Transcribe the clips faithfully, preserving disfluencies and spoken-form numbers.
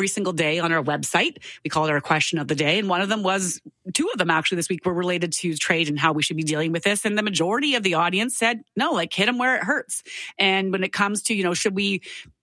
every single day on our website. We call it our question of the day. And one of them was, two of them actually this week were related to trade and how we should be dealing with this. And the majority of the audience said, no, like hit them where it hurts. And when it comes to, you know, should we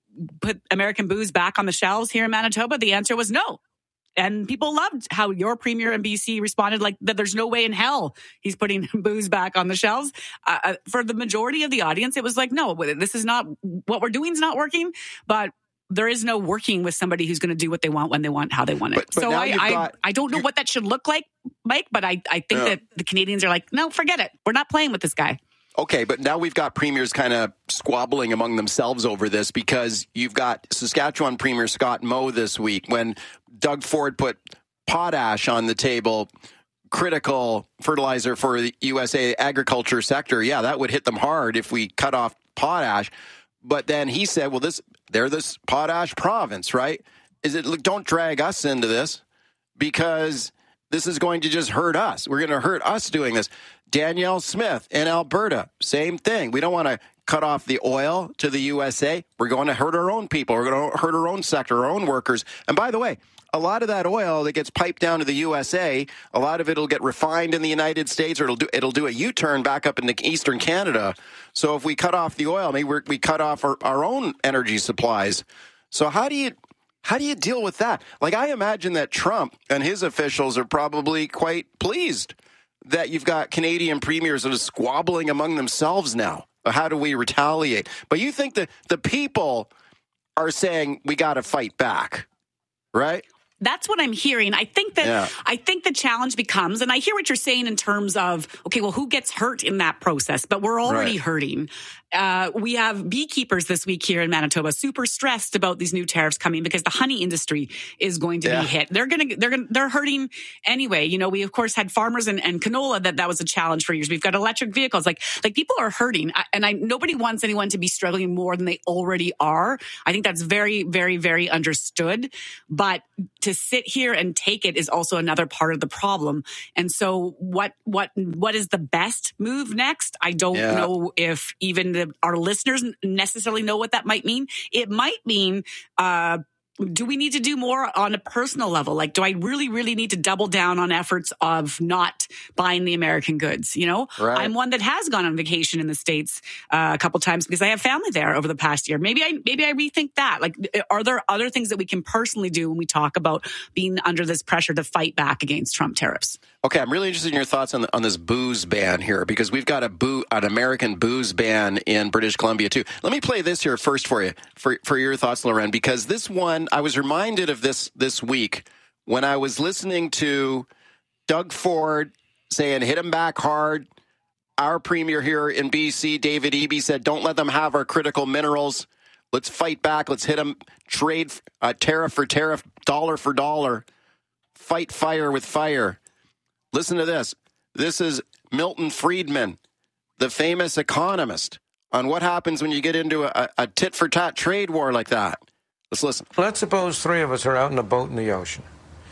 put American booze back on the shelves here in Manitoba? The answer was no. And people loved how your premier in B C responded like that there's no way in hell he's putting booze back on the shelves. Uh, for the majority of the audience, it was like, no, this is not, what we're doing is not working, but there is no working with somebody who's going to do what they want, when they want, how they want it. But, but so I, I, got, I don't know what that should look like, Mike, but I, I think yeah. that the Canadians are like, no, forget it. We're not playing with this guy. Okay, but now we've got premiers kind of squabbling among themselves over this because you've got Saskatchewan Premier Scott Moe this week when Doug Ford put potash on the table, critical fertilizer for the U S A agriculture sector. Yeah, that would hit them hard if we cut off potash. But then he said, well, this they're this potash province, right? Is it, look, don't drag us into this because this is going to just hurt us. We're going to hurt us doing this. Danielle Smith in Alberta, same thing. We don't want to cut off the oil to the U S A. We're going to hurt our own people. We're going to hurt our own sector, our own workers. And by the way, a lot of that oil that gets piped down to the U S A, a lot of it will get refined in the United States, or it'll do it'll do a U-turn back up into eastern Canada. So if we cut off the oil, maybe we're, we cut off our, our own energy supplies. So how do you how do you deal with that? Like, I imagine that Trump and his officials are probably quite pleased that you've got Canadian premiers that are squabbling among themselves now. How do we retaliate? But you think that the people are saying we got to fight back, right? That's what I'm hearing. I think that yeah. I think the challenge becomes, and I hear what you're saying in terms of, okay, well, who gets hurt in that process? But we're already right. hurting. Uh, we have beekeepers this week here in Manitoba super stressed about these new tariffs coming because the honey industry is going to yeah. be hit. They're going to, they're going they're hurting anyway. You know, we of course had farmers and, and canola that that was a challenge for years. We've got electric vehicles. Like, like people are hurting, and I, nobody wants anyone to be struggling more than they already are. I think that's very, very, very understood. But to sit here and take it is also another part of the problem. And so what, what, what is the best move next? I don't yeah. know if even the, our listeners necessarily know what that might mean. It might mean, uh, do we need to do more on a personal level? Like, do I really, really need to double down on efforts of not buying the American goods? You know, right. I'm one that has gone on vacation in the States uh, a couple times because I have family there over the past year. Maybe I, maybe I rethink that. Like, are there other things that we can personally do when we talk about being under this pressure to fight back against Trump tariffs? Okay, I'm really interested in your thoughts on the, on this booze ban here, because we've got a boo, an American booze ban in British Columbia too. Let me play this here first for you, for for your thoughts, Loren, because this one, I was reminded of this this week when I was listening to Doug Ford saying, hit him back hard. Our premier here in B C, David Eby, said, don't let them have our critical minerals. Let's fight back. Let's hit them, trade uh, tariff for tariff, dollar for dollar, fight fire with fire. Listen to this. This is Milton Friedman, the famous economist, on what happens when you get into a, a tit-for-tat trade war like that. Let's listen. Let's suppose three of us are out in a boat in the ocean,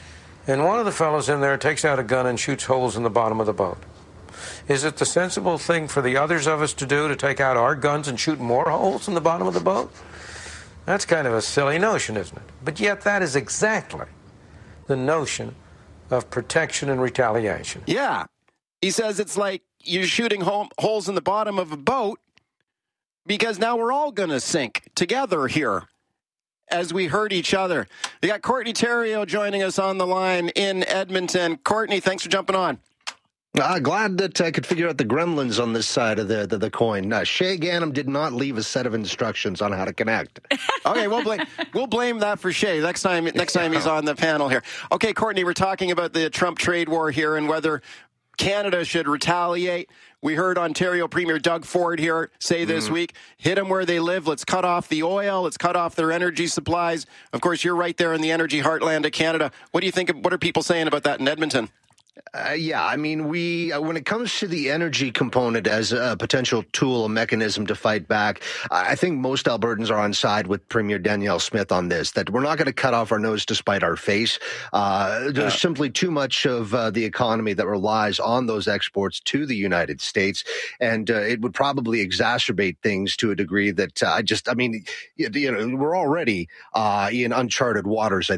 and one of the fellows in there takes out a gun and shoots holes in the bottom of the boat. Is it the sensible thing for the others of us to do to take out our guns and shoot more holes in the bottom of the boat? That's kind of a silly notion, isn't it? But yet that is exactly the notion of protection and retaliation. Yeah. He says it's like you're shooting home, holes in the bottom of a boat because now we're all going to sink together here as we hurt each other. We got Courtney Theriault joining us on the line in Edmonton. Courtney, thanks for jumping on. Uh, glad that I could figure out the gremlins on this side of the the, the coin. Uh, Shay Ganem did not leave a set of instructions on how to connect. Okay, we'll blame we'll blame that for Shay next time. Next time he's on the panel here. Okay, Courtney, we're talking about the Trump trade war here and whether Canada should retaliate. We heard Ontario Premier Doug Ford here say this mm. week, hit them where they live. Let's cut off the oil. Let's cut off their energy supplies. Of course, you're right there in the energy heartland of Canada. What do you think? Of, what are people saying about that in Edmonton? Uh, yeah, I mean, we uh, when it comes to the energy component as a potential tool, a mechanism to fight back, I think most Albertans are on side with Premier Danielle Smith on this, that we're not going to cut off our nose to spite our face. Uh, there's yeah. simply too much of uh, the economy that relies on those exports to the United States, and uh, it would probably exacerbate things to a degree that uh, I just, I mean, you, you know, we're already uh, in uncharted waters, I